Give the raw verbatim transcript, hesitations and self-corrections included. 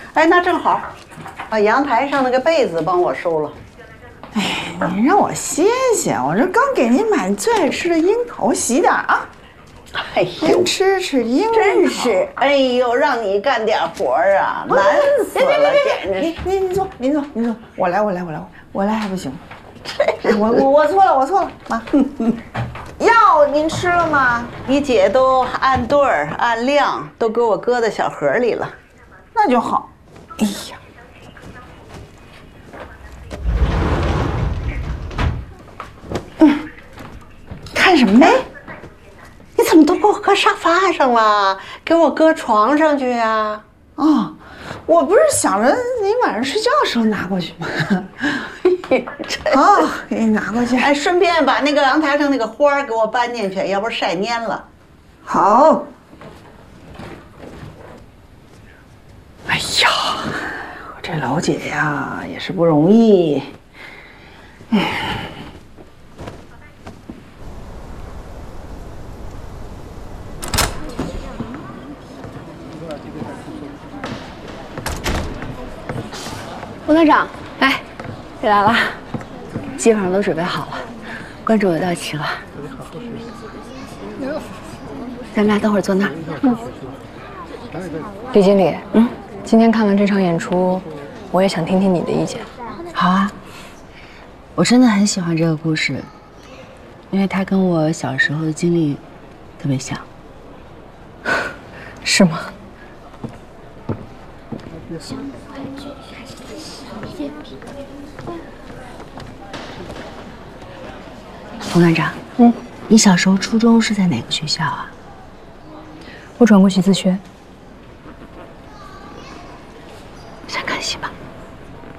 哎，那正好，把阳台上那个被子帮我收了。 哎，您让我歇歇，我这刚给您买最爱吃的樱桃，洗点啊。 哎呦， 吃吃樱桃， 真是，哎呦，让你干点活儿啊，难死了，简直。 您您您坐，您坐，您坐，我来，我来，我来，我来还不行吗？我我我错了，我错了，妈。药您吃了吗？ 你姐都按对儿按量都给我搁在小盒里了， 那就好。哎呀，嗯，看什么呢？ 你怎么都给我搁沙发上了？给我搁床上去呀？ 哦，我不是想着您晚上睡觉的时候拿过去吗？好，给你拿过去。 哎，顺便把那个阳台上那个花给我搬进去，要不晒蔫了。 好。哎呀，我这老姐呀也是不容易。哎。 吴团长，哎，你来了，基本上都准备好了，关注我到齐了。咱们俩等会儿坐那儿。嗯。 李经理，嗯，今天看完这场演出，我也想听听你的意见。 好啊，我真的很喜欢这个故事，因为它跟我小时候的经历特别像。 是吗？ 冯团长，嗯，你小时候初中是在哪个学校啊？ 我转过去自学。 先看戏吧。